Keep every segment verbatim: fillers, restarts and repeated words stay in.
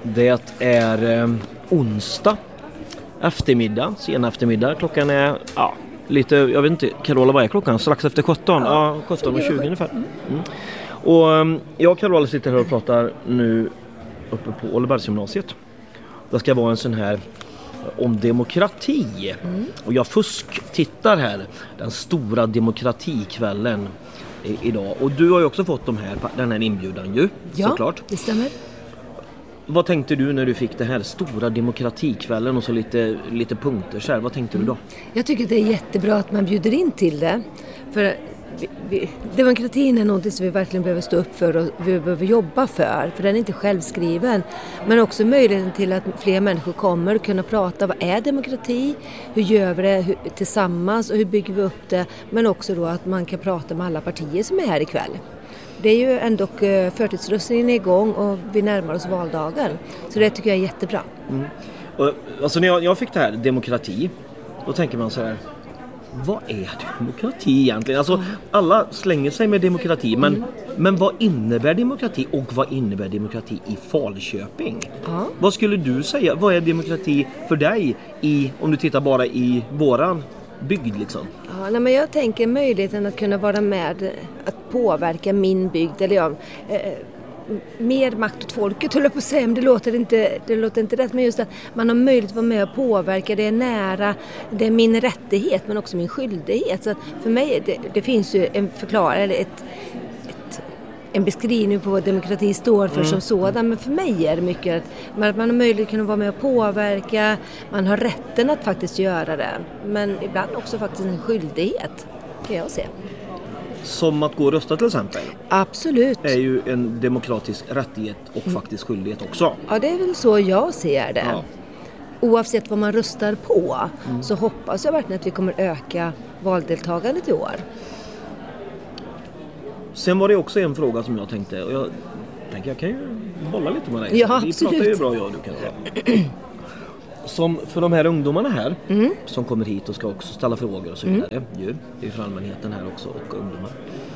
Det är eh, onsdag eftermiddag, sen eftermiddag. Klockan är ja, lite, jag vet inte, Carola, vad är klockan? Strax efter sjutton, ja, sjutton och tjugo ungefär. Mm. Och um, jag och Carola sitter här och pratar nu uppe på Ålbergsgymnasiet. Det ska vara en sån här om demokrati. Mm. Och jag fusk tittar här, den stora demokratikvällen i, idag. Och du har ju också fått de här, den här inbjudan ju, ja, såklart. Det stämmer. Vad tänkte du när du fick det här stora demokratikvällen och så lite, lite punkter så här? Vad tänkte mm. du då? Jag tycker det är jättebra att man bjuder in till det. För vi, vi, demokratin är något som vi verkligen behöver stå upp för och vi behöver jobba för. För den är inte självskriven. Men också möjligheten till att fler människor kommer kunna prata. Vad är demokrati? Hur gör vi det hur, tillsammans och hur bygger vi upp det? Men också då att man kan prata med alla partier som är här ikväll. Det är ju ändå förtidsröstningen är igång och vi närmar oss valdagen. Så det tycker jag är jättebra. Mm. Och, alltså när jag, jag fick det här, demokrati, då tänker man så här, vad är demokrati egentligen? Alltså mm. alla slänger sig med demokrati, men, mm. men vad innebär demokrati och vad innebär demokrati i Falköping? Mm. Vad skulle du säga, vad är demokrati för dig i, om du tittar bara i våran bygd liksom? Ja, nej, men jag tänker möjligheten att kunna vara med, att påverka min bygd, eller ja, eh, mer makt åt folket, höll jag på att säga, men det låter inte, det låter inte rätt, men just att man har möjlighet att vara med och påverka, det är nära, det är min rättighet men också min skyldighet. Så att för mig, det, det finns ju en förklaring, eller ett, ett, en beskrivning på vad demokrati står för mm. som sådan, men för mig är det mycket att man, man har möjlighet att kunna vara med och påverka, man har rätten att faktiskt göra det, men ibland också faktiskt en skyldighet, kan jag se. Som att gå och rösta till exempel. Absolut. Är ju en demokratisk rättighet och mm. faktiskt skyldighet också. Ja, det är väl så jag ser det. Ja. Oavsett vad man röstar på mm. så hoppas jag verkligen att vi kommer öka valdeltagandet i år. Sen var det också en fråga som jag tänkte, och jag tänker jag kan ju bolla lite med dig. Ja, vi absolut. pratar ju bra jag och du kan. Som för de här ungdomarna här mm. som kommer hit och ska också ställa frågor och så vidare. Mm. Ju, det är för allmänheten här också och ungdomar.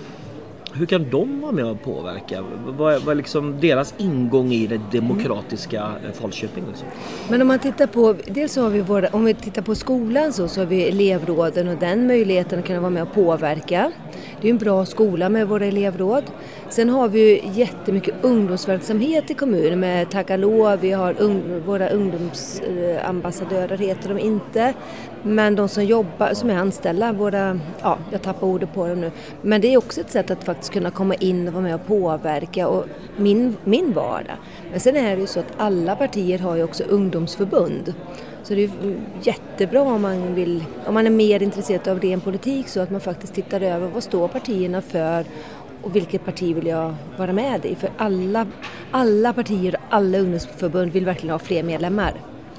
Hur kan de vara med och påverka? Vad är, vad är liksom deras ingång i det demokratiska mm. Falköping? Liksom? Men om man tittar på, dels har vi våra, om vi tittar på skolan så, så har vi elevråden och den möjligheten att kunna vara med och påverka. Det är en bra skola med våra elevråd. Sen har vi ju jättemycket ungdomsverksamhet i kommunen med Tagalå. Vi har ung, våra ungdomsambassadörer heter de inte. Men de som jobbar, som är anställda, våra, ja, jag tappar ordet på dem nu. Men det är också ett sätt att faktiskt kunna komma in och vara med och påverka och min, min vardag. Men sen är det ju så att alla partier har ju också ungdomsförbund. Så det är jättebra om man vill, om man är mer intresserad av ren politik, så att man faktiskt tittar över vad står partierna för och vilket parti vill jag vara med i. För alla, alla partier och alla ungdomsförbund vill verkligen ha fler medlemmar.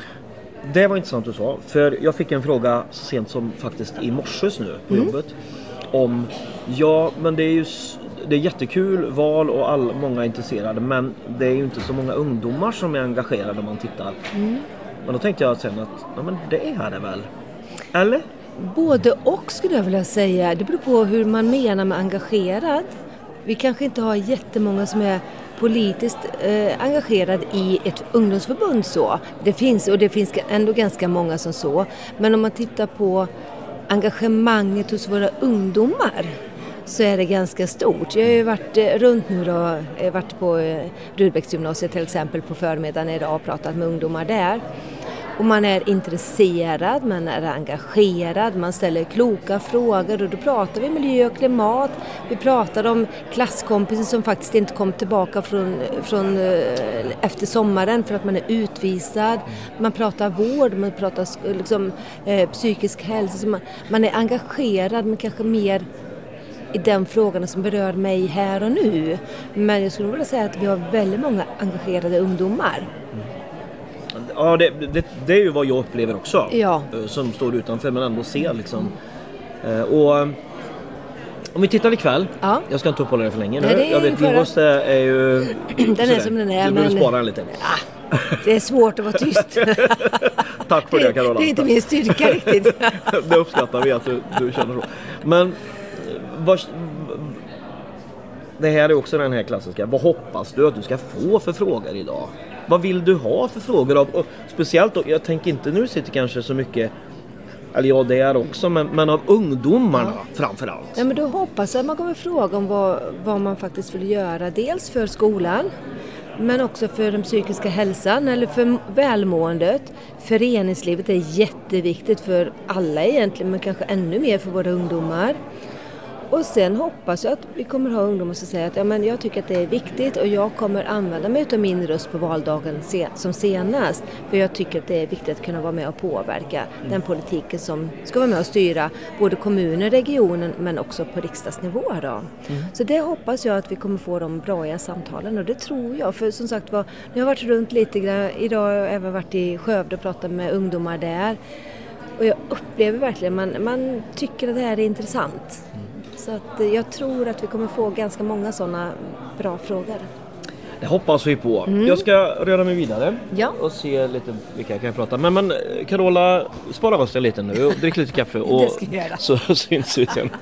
Det var intressant du sa, för jag fick en fråga så sent som faktiskt i morses nu på mm. jobbet om, ja men det är ju det är jättekul val och all, många är intresserade, men det är ju inte så många ungdomar som är engagerade om man tittar. Mm. Men då tänkte jag sen att ja, men det är det väl. Eller? Både och skulle jag vilja säga. Det beror på hur man menar med engagerad. Vi kanske inte har jättemånga som är politiskt eh, engagerad i ett ungdomsförbund så. Det finns, och det finns ändå ganska många som så. Men om man tittar på engagemanget hos våra ungdomar så är det ganska stort. Jag har ju varit runt nu då, jag har varit på Rudbecksgymnasiet till exempel på förmiddagen idag och pratat med ungdomar där. Och man är intresserad, man är engagerad, man ställer kloka frågor och då pratar vi miljö och klimat. Vi pratar om klasskompisen som faktiskt inte kom tillbaka från, från efter sommaren för att man är utvisad. Man pratar vård, man pratar liksom, eh, psykisk hälsa. Så man, man är engagerad men kanske mer i den frågan som berör mig här och nu. Men jag skulle vilja säga att vi har väldigt många engagerade ungdomar. Mm. Ja, det, det, det är ju vad jag upplever också. Ja. Som står utanför men ändå ser liksom. Och om vi tittar ikväll. Ja. Jag ska inte uppehålla det för länge nu. Nej, jag vet, din röst är ju den är som den är. Du behöver spara den lite. Ja, det är svårt att vara tyst. Tack för det, Carola. Det är inte min styrka riktigt. Det uppskattar vi att du, du känner så. Men vad, det här är också den här klassiska. Vad hoppas du att du ska få för frågor idag? Vad vill du ha för frågor? Av, och speciellt, då, jag tänker inte nu sitter kanske så mycket, eller ja det är också, men, men av ungdomarna ja. framförallt. Ja, men då hoppas jag att man kommer fråga om vad, vad man faktiskt vill göra. Dels för skolan, men också för den psykiska hälsan eller för välmåendet. Föreningslivet är jätteviktigt för alla egentligen, men kanske ännu mer för våra ungdomar. Och sen hoppas jag att vi kommer ha ungdomar som säger att ja, men jag tycker att det är viktigt och jag kommer använda mig av min röst på valdagen som senast. För jag tycker att det är viktigt att kunna vara med och påverka mm. den politiken som ska vara med och styra både kommuner, regionen men också på riksdagsnivå. Då. Mm. Så det hoppas jag att vi kommer få de bra samtalen och det tror jag. För som sagt var, jag har varit runt lite grann, idag har jag även varit i Skövde och pratat med ungdomar där. Och jag upplever verkligen, man, man tycker att det här är intressant. Så att jag tror att vi kommer få ganska många sådana bra frågor. Det hoppas vi på. Mm. Jag ska röra mig vidare ja. och se lite vilka jag kan prata. Men, men Carola, spara rösten lite nu och drick lite kaffe. Och det ska jag göra. Så syns vi sen.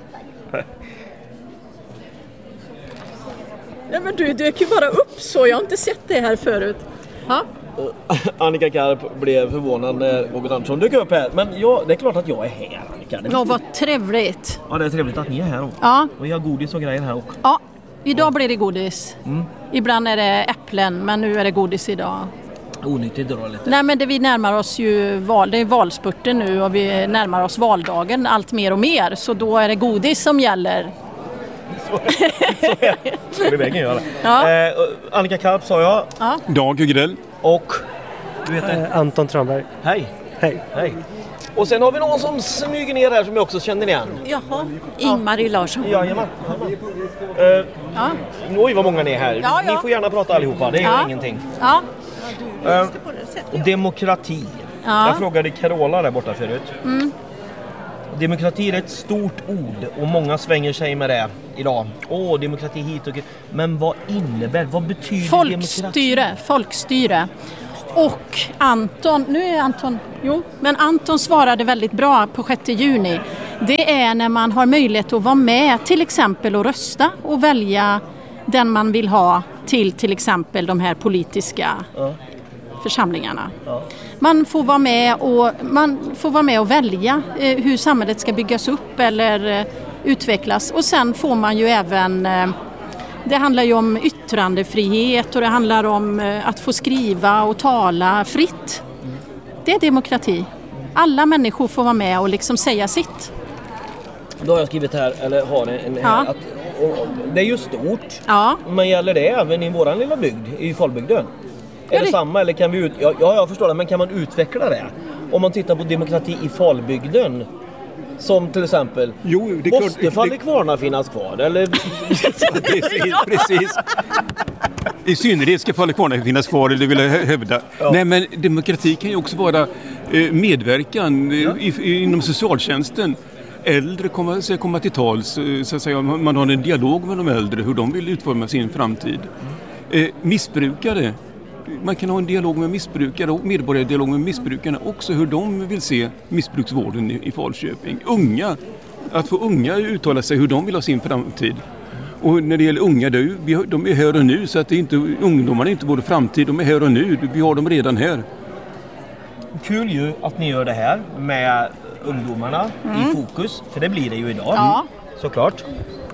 Nej men du dök ju bara upp så. Jag har inte sett det här förut. Ha? Annika Karp blev förvånad när Roger Andersson dök upp här. Men ja, det är klart att jag är här, Annika. Ja, vad trevligt. Ja, det är trevligt att ni är här också. Ja. Och jag har godis och grejer här också. Ja, idag ja. blir det godis. Mm. Ibland är det äpplen, men nu är det godis idag. Onyttigt då lite. Nej, men det, vi närmar oss ju val, det är valspurten nu och vi närmar oss valdagen allt mer och mer. Så då är det godis som gäller. Så, så är det. Så är det vägen göra. Ja. Eh, Annika Karp sa jag. Ja. Dag Hugrell. Och du heter? Eh, Anton Tranberg. Hej. Hej. Hej. Och sen har vi någon som smyger ner här som jag också känner igen. Jaha, Ingmarie Larsson. Ja, jajamän. Uh, ja. Oj, vad många ni är här. Ja, ja. Ni får gärna prata allihopa, det är ja. ingenting. Ja. Uh, demokrati. Ja. Jag frågade Carola där borta förut. Mm. Demokrati är ett stort ord och många svänger sig med det idag. Åh, demokrati hit och... Men vad innebär, vad betyder folkstyre, demokrati? Folkstyre. Och Anton, nu är Anton, jo, men Anton svarade väldigt bra på sjätte juni. Det är när man har möjlighet att vara med till exempel och rösta och välja den man vill ha till till exempel de här politiska ja. församlingarna. Ja. Man får vara med och man får vara med och välja eh, hur samhället ska byggas upp eller eh, utvecklas och sen får man ju även eh, det handlar ju om yttrandefrihet och det handlar om eh, att få skriva och tala fritt. Det är demokrati. Alla människor får vara med och liksom säga sitt. Då har jag skrivit här, eller har en här, ja. att och, och, det är ju stort, ja. men gäller det även i våran lilla bygd, i Falbygden? Är det, det samma eller kan vi ut... Ja, ja, jag förstår det, men kan man utveckla det? Om man tittar på demokrati i Falbygden, som till exempel, jo, det måste klart, Fallikvarna finnas kvar? Eller? precis, precis. I synnerhet ska Fallikvarna finnas kvar, det vill jag hävda. Ja. Nej, men demokrati kan ju också vara eh, medverkan ja. i, i, inom socialtjänsten. Äldre kommer, ska komma till tals, så att säga, man har en dialog med de äldre, hur de vill utforma sin framtid. Eh, missbrukare, man kan ha en dialog med missbrukare och medborgardialog med missbrukarna också, hur de vill se missbruksvården i, i Falköping. Unga, att få unga uttala sig hur de vill ha sin framtid. Och när det gäller unga, de är här och nu, så att det är inte, ungdomarna är inte vår framtid, de är här och nu, vi har dem redan här. Kul ju att ni gör det här med ungdomarna mm. i fokus, för det blir det ju idag, ja. såklart.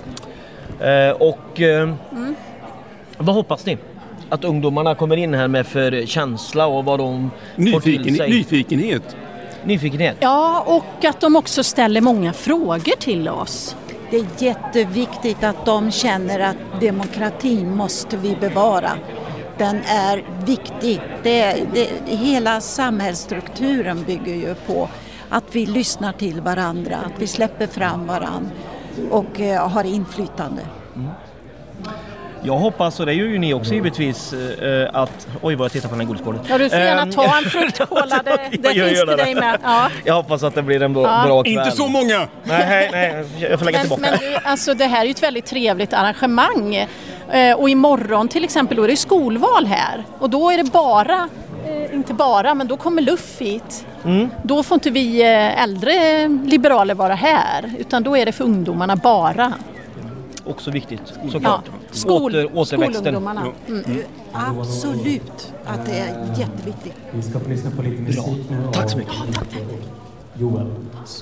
Eh, och eh, mm. vad hoppas ni? Att ungdomarna kommer in här med för känsla och vad de Nyfiken, får till sig? Nyfikenhet. Nyfikenhet? Ja, och att de också ställer många frågor till oss. Det är jätteviktigt att de känner att demokratin måste vi bevara. Den är viktig. Det, det, hela samhällsstrukturen bygger ju på att vi lyssnar till varandra, att vi släpper fram varandra och eh, har inflytande. Mm. Jag hoppas, och det gör ju ni också givetvis, eh, att... Oj, vad jag tittar på den här godisskålen. Ja, du får gärna ta en fruktkola, det, det finns till dig med. Ja. Jag hoppas att det blir en bra, ja. bra kväll. Inte så många! Nej, nej, jag får lägga men, tillbaka. Men det, alltså, det här är ju ett väldigt trevligt arrangemang. Eh, och imorgon till exempel, då är det skolval här. Och då är det bara, eh, inte bara, men då kommer Luff hit. Mm. Då får inte vi eh, äldre liberaler vara här, utan då är det för ungdomarna bara. Också viktigt, såklart. Ja. Skol, åter, återväxten. skolungdomarna. Mm. Mm. Absolut att det är jätteviktigt. Vi ska få lyssna på lite musik nu. Tack så mycket. Joel, så...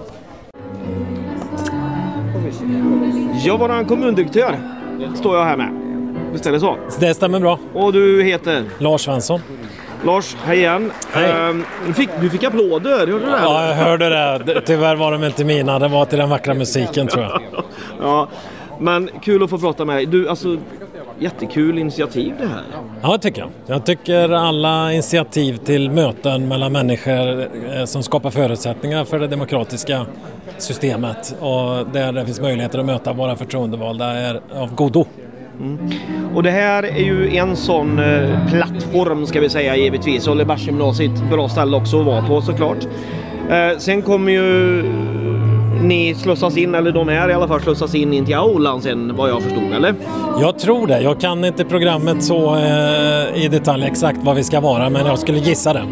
Jag var en kommundirektör, står jag här med. Visst är det så? Det stämmer bra. Och du heter? Lars Svensson. Lars, hej igen. Hej. Ehm, du, fick, du fick applåder, hörde du det? Ja, jag hörde det. Tyvärr var de inte mina, det var till den vackra musiken tror jag. Ja, men kul att få prata med dig. Du, alltså, jättekul initiativ det här. Ja, tycker jag. Jag tycker alla initiativ till möten mellan människor som skapar förutsättningar för det demokratiska systemet och där det finns möjligheter att möta våra förtroendevalda är av godo. Mm. Och det här är ju en sån eh, plattform ska vi säga givetvis. Och Lebergsgymnasiet, bra ställe också att vara på såklart. Eh, sen kommer ju ni slussas in, eller de här i alla fall slussas in in till aulan sen vad jag förstod, eller? Jag tror det. Jag kan inte programmet så eh, i detalj exakt vad vi ska vara, men jag skulle gissa det.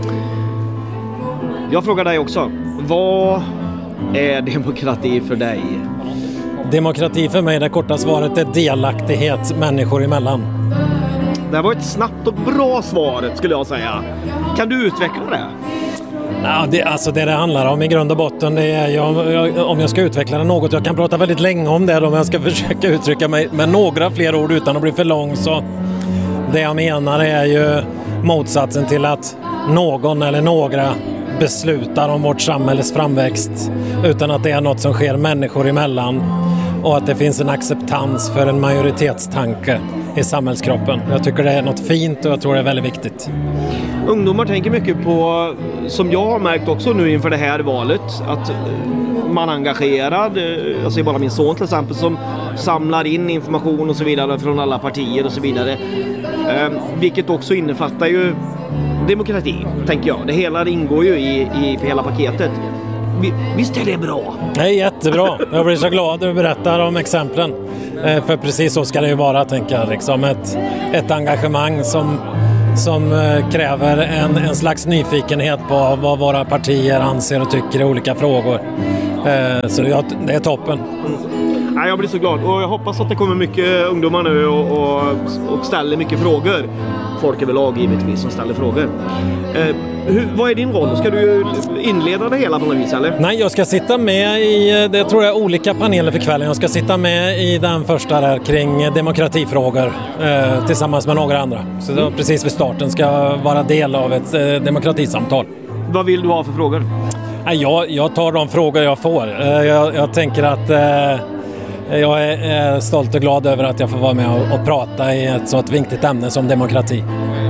Jag frågar dig också. Vad är demokrati för dig? Demokrati för mig, det korta svaret är delaktighet människor emellan. Det var ett snabbt och bra svar skulle jag säga. Kan du utveckla det? Ja, det, alltså det det handlar om i grund och botten, det är jag, jag, om jag ska utveckla det något, jag kan prata väldigt länge om det om jag ska försöka uttrycka mig med några fler ord utan att bli för lång, så det jag menar är ju motsatsen till att någon eller några beslutar om vårt samhälles framväxt utan att det är något som sker människor emellan och att det finns en acceptans för en majoritetstanke i samhällskroppen. Jag tycker det är något fint och jag tror det är väldigt viktigt. Ungdomar tänker mycket på, som jag har märkt också nu inför det här valet, att man är engagerad. Jag ser bara min son till exempel som samlar in information och så vidare från alla partier och så vidare. Eh, vilket också innefattar ju demokrati, tänker jag. Det hela ingår ju i, i hela paketet. Visst är det bra? Det är jättebra. Jag blir så glad att du berättar om exemplen. Eh, för precis så ska det ju vara, tänker jag. Liksom ett, ett engagemang som, som eh, kräver en, en slags nyfikenhet på vad våra partier anser och tycker i olika frågor. Eh, så det, det är toppen. Mm. Ja, jag blir så glad och jag hoppas att det kommer mycket ungdomar nu och, och, och ställer mycket frågor. Folk överlag givetvis som ställer frågor. Eh, hur, vad är din roll? Ska du inleda det hela på något vis eller? Nej, jag ska sitta med i, det tror jag, olika paneler för kvällen. Jag ska sitta med i den första där kring demokratifrågor eh, tillsammans med några andra. Så då, precis vid starten ska jag vara del av ett eh, demokratisamtal. Vad vill du ha för frågor? Nej, jag, jag tar de frågor jag får. Eh, jag, jag tänker att eh, jag är stolt och glad över att jag får vara med och, och prata i ett så ett viktigt ämne som demokrati.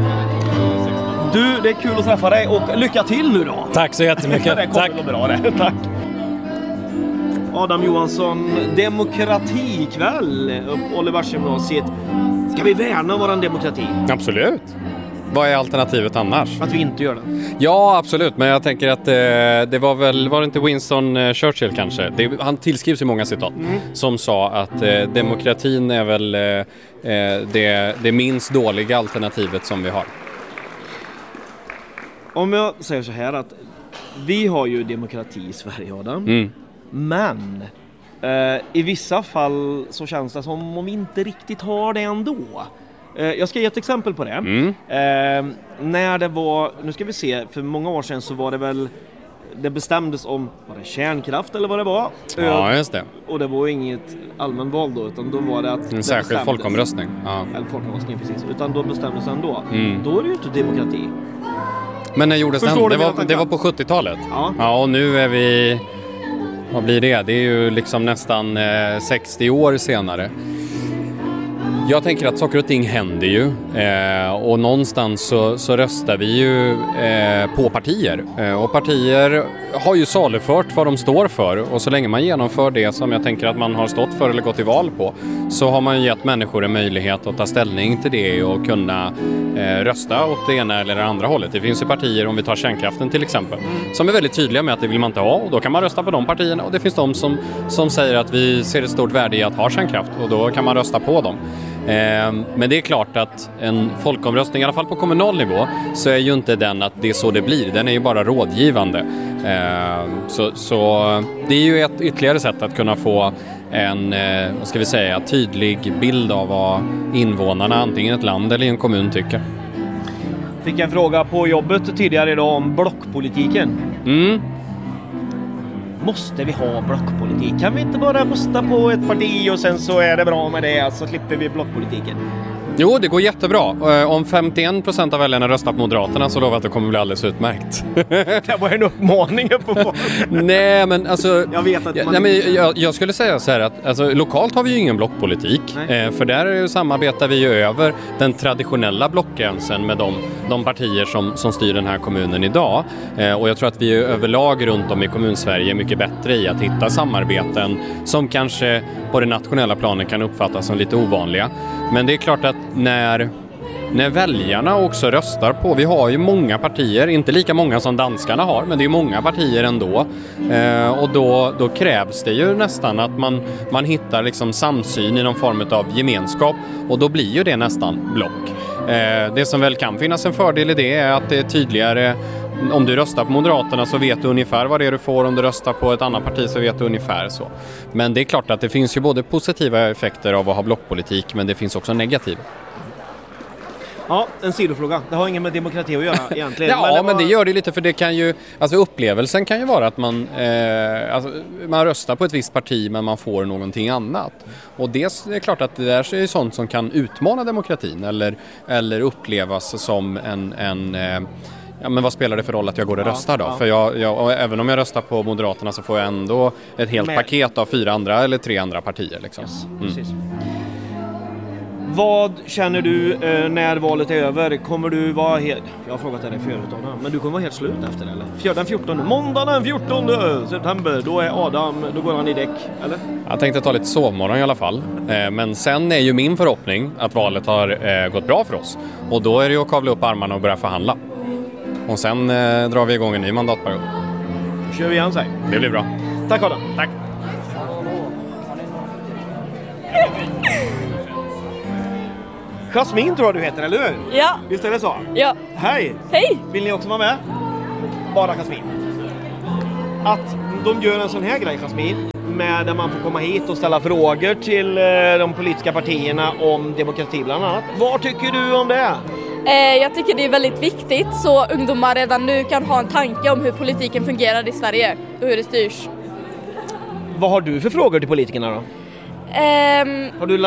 Du, det är kul att träffa dig och lycka till nu då. Tack så jättemycket. Det Tack. Bra det. Tack. Adam Johansson, demokratikväll på Lebergsgymnasiet. Ska vi värna våran demokrati? Absolut. Vad är alternativet annars? Att vi inte gör det. Ja, absolut. Men jag tänker att eh, det var väl, var det inte Winston eh, Churchill kanske? Det, han tillskrivs i många citat. Mm. Som sa att eh, demokratin är väl eh, det, det minst dåliga alternativet som vi har. Om jag säger så här att vi har ju demokrati i Sverige, Adam. Mm. Men eh, i vissa fall så känns det som om vi inte riktigt har det ändå. Jag ska ge ett exempel på det. Mm. Eh, när det var, nu ska vi se, för många år sedan så var det väl, det bestämdes om, var det kärnkraft eller vad det var? Ja, just det. Och det var inget allmän val då, utan då var det att... En särskild folkomröstning. Ja. Eller folkomröstning, precis. Utan då bestämdes det ändå. Mm. Då är det ju inte demokrati. Men när gjordes den? Förstår Det du var, mina det var på sjuttiotalet. Ja. Ja, och nu är vi... Vad blir det? Det är ju liksom nästan eh, sextio år senare. Jag tänker att saker och ting händer ju eh, och någonstans så, så röstar vi ju eh, på partier eh, och partier har ju salufört vad de står för, och så länge man genomför det som jag tänker att man har stått för eller gått till val på, så har man gett människor en möjlighet att ta ställning till det och kunna eh, rösta åt det ena eller det andra hållet. Det finns ju partier, om vi tar kärnkraften till exempel, som är väldigt tydliga med att det vill man inte ha, och då kan man rösta på de partierna, och det finns de som, som säger att vi ser ett stort värde i att ha kärnkraft, och då kan man rösta på dem. Men det är klart att en folkomröstning, i alla fall på kommunal nivå, så är ju inte den att det är så det blir. Den är ju bara rådgivande. Så, så det är ju ett ytterligare sätt att kunna få en eh, vad ska vi säga, tydlig bild av vad invånarna, antingen ett land eller en kommun, tycker. Fick en fråga på jobbet tidigare idag om blockpolitiken. Mm. Måste vi ha blockpolitik? Kan vi inte bara rösta på ett parti och sen så är det bra med det, så slipper vi blockpolitiken? Jo, det går jättebra. Om femtioen procent av väljarna röstar på Moderaterna så lovar jag att det kommer bli alldeles utmärkt. Det var en uppmaning på. Nej, men alltså... Jag vet att man... Nej, men jag, jag skulle säga så här att alltså, lokalt har vi ju ingen blockpolitik. Eh, för där är ju, samarbetar vi ju över den traditionella blockgränsen med de, de partier som, som styr den här kommunen idag. Eh, och jag tror att vi är överlag runt om i kommunsverige mycket bättre i att hitta samarbeten som kanske på det nationella planet kan uppfattas som lite ovanliga. Men det är klart att när, när väljarna också röstar på, vi har ju många partier, inte lika många som danskarna har, men det är många partier ändå. Eh, och då, då krävs det ju nästan att man, man hittar liksom samsyn i någon form av gemenskap, och då blir ju det nästan block. Eh, det som väl kan finnas en fördel i det är att det är tydligare. Om du röstar på Moderaterna så vet du ungefär vad det är du får. Om du röstar på ett annat parti så vet du ungefär så. Men det är klart att det finns ju både positiva effekter av att ha blockpolitik, men det finns också negativa. Ja, en sidofråga. Det har ingen med demokrati att göra egentligen. Ja, men det, var... men det gör det lite, för det kan ju, alltså upplevelsen kan ju vara att man, eh, alltså, man röstar på ett visst parti men man får någonting annat. Och det är klart att det där är sånt som kan utmana demokratin eller, eller upplevas som en... en eh, ja, men vad spelar det för roll att jag går och ja, röstar då? Ja. För jag, jag, även om jag röstar på Moderaterna så får jag ändå ett helt med. paket av fyra andra eller tre andra partier. Liksom. Yes, precis. Mm. Vad känner du eh, när valet är över? Kommer du vara helt... Jag har frågat dig förut, Adam, men du kommer vara helt slut efter det, eller? Den fjortonde, måndag den fjortonde september, då är Adam, då går han i däck, eller? Jag tänkte ta lite sovmorgon i alla fall. Eh, men sen är ju min förhoppning att valet har eh, gått bra för oss. Och då är det ju att kavla upp armarna och börja förhandla. Och sen eh, drar vi igång en ny mandatperiod. Då kör vi igen sig. Det blir bra. Tack Adam. Tack. Jasmin tror jag du heter, eller hur? Ja. Visst är det så? Ja. Hej. Hej. Vill ni också vara med? Bara Jasmin. Att de gör en sån här grej, Jasmin, med där man får komma hit och ställa frågor till eh, de politiska partierna om demokrati bland annat. Vad tycker du om det? Jag tycker det är väldigt viktigt så ungdomar redan nu kan ha en tanke om hur politiken fungerar i Sverige och hur det styrs. Vad har du för frågor till politikerna då? Um, har du